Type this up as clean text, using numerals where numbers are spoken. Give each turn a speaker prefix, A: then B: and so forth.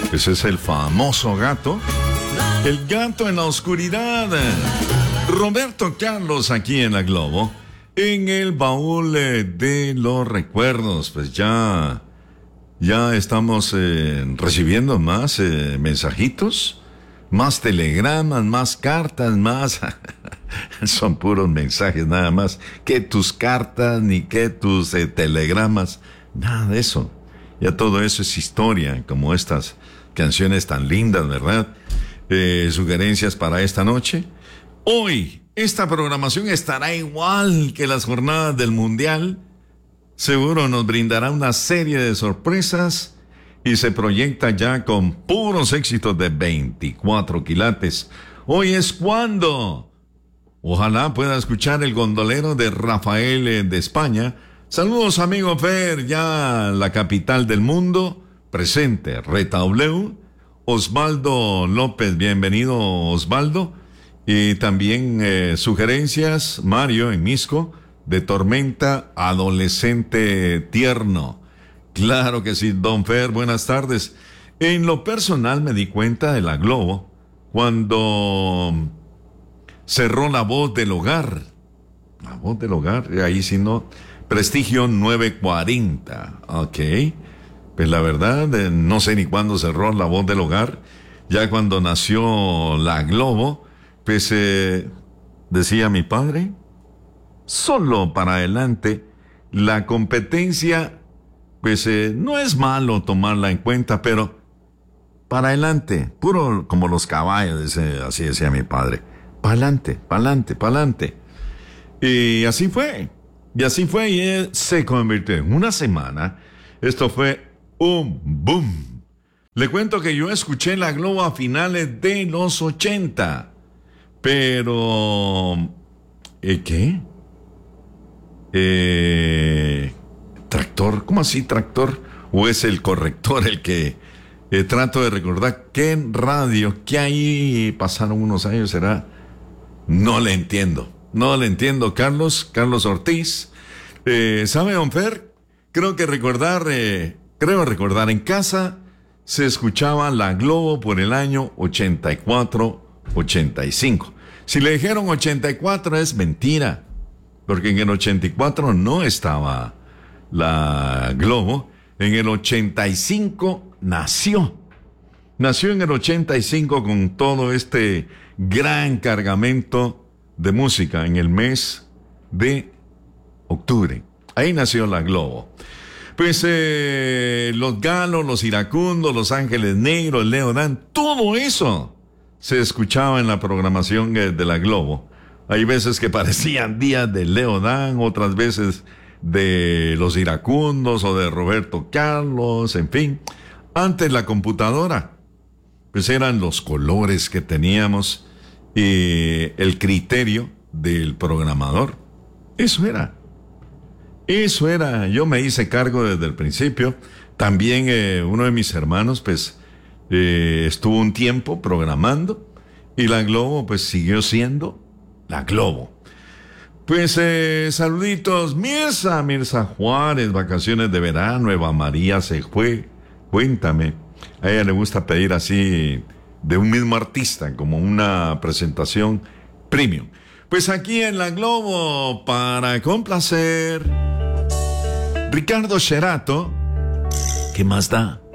A: Ese es el famoso gato. El gato en la oscuridad. Roberto Carlos aquí en la Globo. En el baúl de los recuerdos. Pues ya estamos recibiendo más mensajitos. Más telegramas, más cartas, más... Son puros mensajes nada más. Que tus cartas, ni que tus telegramas. Nada de eso. Ya todo eso es historia, como estas canciones tan lindas, ¿verdad? Sugerencias para esta noche. Hoy, esta programación estará igual que las jornadas del Mundial. Seguro nos brindará una serie de sorpresas y se proyecta ya con puros éxitos de 24 quilates. Hoy es cuando. Ojalá pueda escuchar el gondolero de Rafael de España. Saludos, amigo Fer, ya la capital del mundo. Presente, Reta W. Osvaldo López, bienvenido, Osvaldo. Y también sugerencias, Mario en Misco, de Tormenta, adolescente tierno. Claro que sí, don Fer, buenas tardes. En lo personal me di cuenta de la Globo cuando cerró La Voz del Hogar. La Voz del Hogar, ahí sí no. Prestigio 940, ok. Pues la verdad, no sé ni cuándo cerró La Voz del Hogar. Ya cuando nació la Globo, pues decía mi padre, solo para adelante. La competencia, pues no es malo tomarla en cuenta, pero para adelante, puro como los caballos, así decía mi padre. Para adelante, para adelante, para adelante. Y así fue. Y se convirtió en una semana. Esto fue un boom. Le cuento que yo escuché la Globo a finales de los 80. Pero... ¿qué? ¿Tractor? ¿Cómo así tractor? ¿O es el corrector el que trato de recordar? ¿Qué radio? ¿Qué ahí pasaron unos años será? No le entiendo, Carlos Ortiz. ¿Sabe, don Fer? Creo recordar en casa se escuchaba la Globo por el año 84, 85. Si le dijeron 84 es mentira, porque en el 84 no estaba la Globo. En el 85 nació en el 85 con todo este gran cargamento de música en el mes de octubre. Ahí nació la Globo. Pues los Galos, los Iracundos, los Ángeles Negros, Leo Dan, todo eso se escuchaba en la programación de la Globo. Hay veces que parecían días de Leo Dan, otras veces de los Iracundos o de Roberto Carlos, en fin. Antes la computadora, pues eran los colores que teníamos y el criterio del programador. Eso era, yo me hice cargo desde el principio. También uno de mis hermanos, pues, estuvo un tiempo programando y la Globo, pues, siguió siendo la Globo. Pues, saluditos, Mirza Juárez, vacaciones de verano, Eva María se fue, cuéntame. A ella le gusta pedir así, de un mismo artista, como una presentación premium. Pues aquí en la Globo, para complacer, Ricardo Sherato, ¿qué más da?